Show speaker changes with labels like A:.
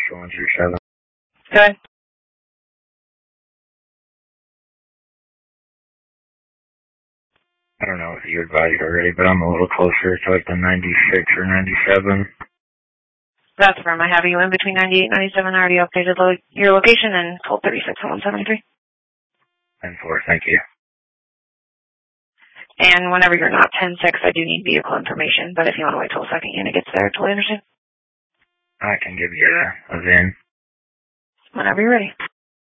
A: 137.
B: Good.
A: I don't know if you advised already, but I'm a little closer to like the 96 or 97.
B: That's firm. I have you in between 98 and 97. I already updated your location and 1236 and 173.
A: And 4, thank you.
B: And whenever you're not 10-6, I do need vehicle information, but if you want to wait till the second unit gets there, totally understand.
A: I can give you a VIN.
B: Whenever you're ready.